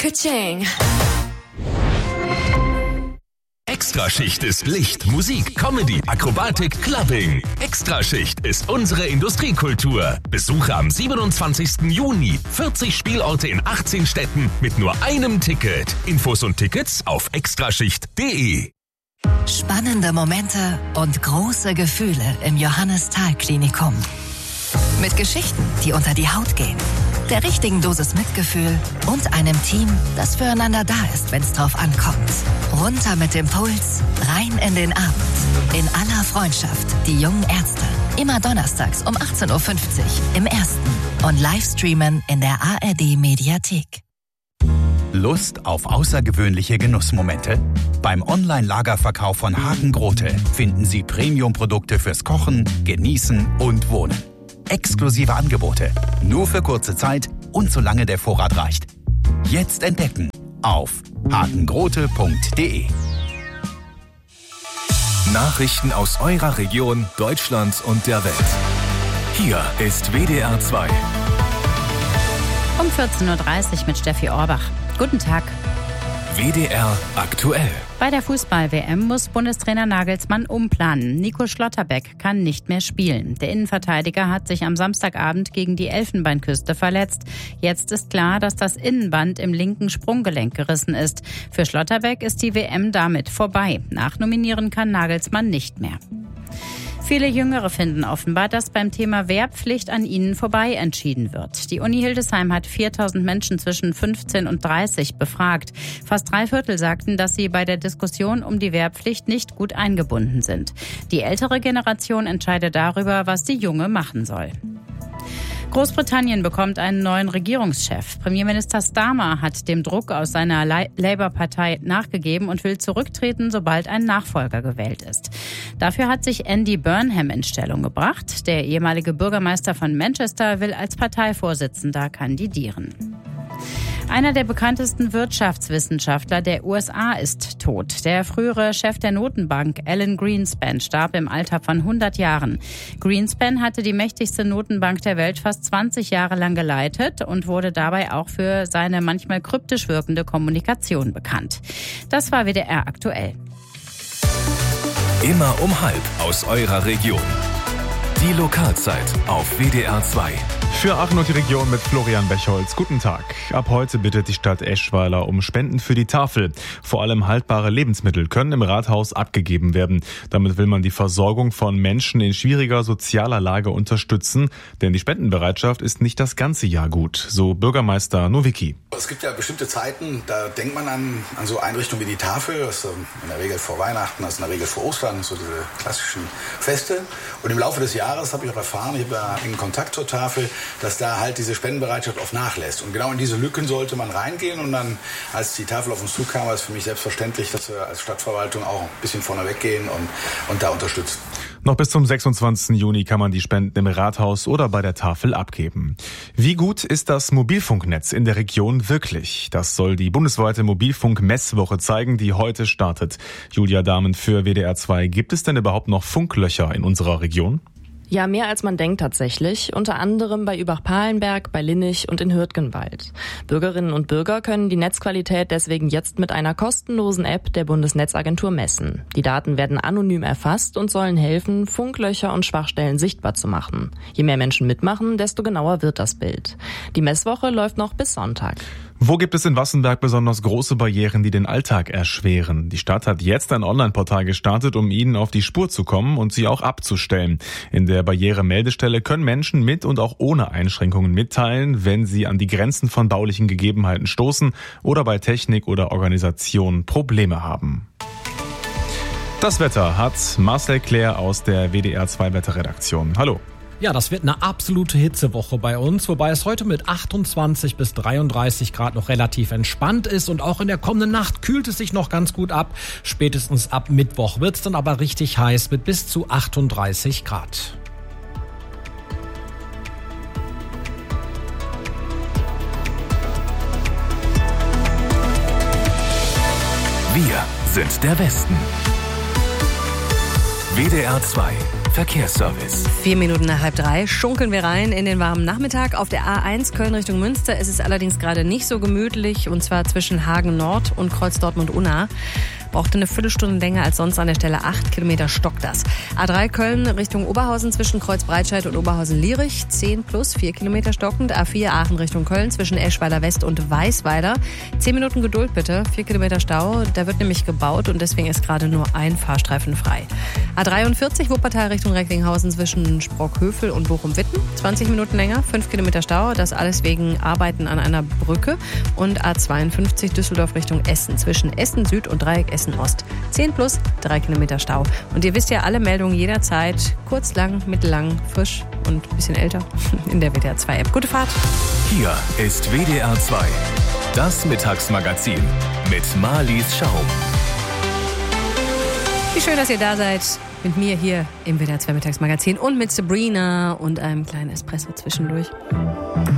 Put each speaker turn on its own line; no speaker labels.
Ka-ching.
Extraschicht ist Licht, Musik, Comedy, Akrobatik, Clubbing. Extraschicht ist unsere Industriekultur. Besuche am 27. Juni 40 Spielorte in 18 Städten mit nur einem Ticket. Infos und Tickets auf extraschicht.de.
Spannende Momente und große Gefühle im Johannes-Thal-Klinikum. Mit Geschichten, die unter die Haut gehen, der richtigen Dosis Mitgefühl und einem Team, das füreinander da ist, wenn es drauf ankommt. Runter mit dem Puls, rein in den Abend. In aller Freundschaft, die jungen Ärzte. Immer donnerstags um 18.50 Uhr im Ersten und Livestreamen in der ARD-Mediathek.
Lust auf außergewöhnliche Genussmomente? Beim Online-Lagerverkauf von Hagen Grote finden Sie Premium-Produkte fürs Kochen, Genießen und Wohnen. Exklusive Angebote, nur für kurze Zeit und solange der Vorrat reicht. Jetzt entdecken auf hagengrote.de.
Nachrichten aus eurer Region, Deutschland und der Welt. Hier ist WDR 2.
Um 14.30 Uhr mit Steffi Orbach. Guten Tag.
WDR aktuell.
Bei der Fußball-WM muss Bundestrainer Nagelsmann umplanen. Nico Schlotterbeck kann nicht mehr spielen. Der Innenverteidiger hat sich am Samstagabend gegen die Elfenbeinküste verletzt. Jetzt ist klar, dass das Innenband im linken Sprunggelenk gerissen ist. Für Schlotterbeck ist die WM damit vorbei. Nachnominieren kann Nagelsmann nicht mehr. Viele Jüngere finden offenbar, dass beim Thema Wehrpflicht an ihnen vorbei entschieden wird. Die Uni Hildesheim hat 4.000 Menschen zwischen 15 und 30 befragt. Fast 3/4 sagten, dass sie bei der Diskussion um die Wehrpflicht nicht gut eingebunden sind. Die ältere Generation entscheidet darüber, was die Junge machen soll. Großbritannien bekommt einen neuen Regierungschef. Premierminister Starmer hat dem Druck aus seiner Labour-Partei nachgegeben und will zurücktreten, sobald ein Nachfolger gewählt ist. Dafür hat sich Andy Burnham in Stellung gebracht. Der ehemalige Bürgermeister von Manchester will als Parteivorsitzender kandidieren. Einer der bekanntesten Wirtschaftswissenschaftler der USA ist tot. Der frühere Chef der Notenbank, Alan Greenspan, starb im Alter von 100 Jahren. Greenspan hatte die mächtigste Notenbank der Welt fast 20 Jahre lang geleitet und wurde dabei auch für seine manchmal kryptisch wirkende Kommunikation bekannt. Das war WDR aktuell.
Immer um 12:30 aus eurer Region. Die Lokalzeit auf WDR 2.
Für Aachen und die Region mit Florian Bechholz. Guten Tag. Ab heute bittet die Stadt Eschweiler um Spenden für die Tafel. Vor allem haltbare Lebensmittel können im Rathaus abgegeben werden. Damit will man die Versorgung von Menschen in schwieriger sozialer Lage unterstützen. Denn die Spendenbereitschaft ist nicht das ganze Jahr gut, so Bürgermeister Nowicki.
Es gibt ja bestimmte Zeiten, da denkt man an so Einrichtungen wie die Tafel. Das ist in der Regel vor Weihnachten, das ist in der Regel vor Ostern, so diese klassischen Feste. Und im Laufe des Jahres habe ich auch erfahren, ich habe ja engen Kontakt zur Tafel, dass da halt diese Spendenbereitschaft oft nachlässt. Und genau in diese Lücken sollte man reingehen. Und dann, als die Tafel auf uns zukam, war es für mich selbstverständlich, dass wir als Stadtverwaltung auch ein bisschen vorne weggehen und da unterstützen.
Noch bis zum 26. Juni kann man die Spenden im Rathaus oder bei der Tafel abgeben. Wie gut ist das Mobilfunknetz in der Region wirklich? Das soll die bundesweite Mobilfunk-Messwoche zeigen, die heute startet. Julia Dahmen für WDR 2. Gibt es denn überhaupt noch Funklöcher in unserer Region?
Ja, mehr als man denkt tatsächlich. Unter anderem bei Übach-Palenberg, bei Linnich und in Hürtgenwald. Bürgerinnen und Bürger können die Netzqualität deswegen jetzt mit einer kostenlosen App der Bundesnetzagentur messen. Die Daten werden anonym erfasst und sollen helfen, Funklöcher und Schwachstellen sichtbar zu machen. Je mehr Menschen mitmachen, desto genauer wird das Bild. Die Messwoche läuft noch bis Sonntag.
Wo gibt es in Wassenberg besonders große Barrieren, die den Alltag erschweren? Die Stadt hat jetzt ein Online-Portal gestartet, um ihnen auf die Spur zu kommen und sie auch abzustellen. In der Barrieremeldestelle können Menschen mit und auch ohne Einschränkungen mitteilen, wenn sie an die Grenzen von baulichen Gegebenheiten stoßen oder bei Technik oder Organisation Probleme haben. Das Wetter hat Marcel Claire aus der WDR 2 Wetterredaktion. Hallo.
Ja, das wird eine absolute Hitzewoche bei uns, wobei es heute mit 28 bis 33 Grad noch relativ entspannt ist und auch in der kommenden Nacht kühlt es sich noch ganz gut ab. Spätestens ab Mittwoch wird es dann aber richtig heiß mit bis zu 38 Grad.
Wir sind der Westen. WDR 2 Verkehrsservice.
4 Minuten nach 2:30 schunkeln wir rein in den warmen Nachmittag. Auf der A1 Köln Richtung Münster ist es allerdings gerade nicht so gemütlich, und zwar zwischen Hagen Nord und Kreuz Dortmund-Unna. Brauchte eine Viertelstunde länger als sonst an der Stelle. 8 Kilometer stockt das. A3 Köln Richtung Oberhausen zwischen Kreuz Breitscheid und Oberhausen-Lierich. 10 plus, 4 Kilometer stockend. A4 Aachen Richtung Köln zwischen Eschweiler West und Weißweiler. 10 Minuten Geduld bitte. 4 Kilometer Stau. Da wird nämlich gebaut und deswegen ist gerade nur ein Fahrstreifen frei. A43 Wuppertal Richtung Recklinghausen zwischen Sprockhövel und Bochum-Witten. 20 Minuten länger. 5 Kilometer Stau. Das alles wegen Arbeiten an einer Brücke. Und A52 Düsseldorf Richtung Essen zwischen Essen Süd und Dreieck Essen Ost. 10 plus, 3 Kilometer Stau. Und ihr wisst ja, alle Meldungen jederzeit, kurz, lang, mittellang, frisch und ein bisschen älter in der WDR 2 App. Gute Fahrt.
Hier ist WDR 2, das Mittagsmagazin mit Marlies Schaum.
Wie schön, dass ihr da seid. Mit mir hier im WDR 2 Mittagsmagazin und mit Sabrina und einem kleinen Espresso zwischendurch.